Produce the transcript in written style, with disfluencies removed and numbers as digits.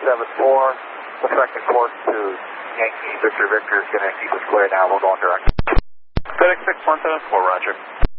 6174, affecting course to Yankee, Victor, is going to keep us clear now, we're going direct. FedEx 6174, roger.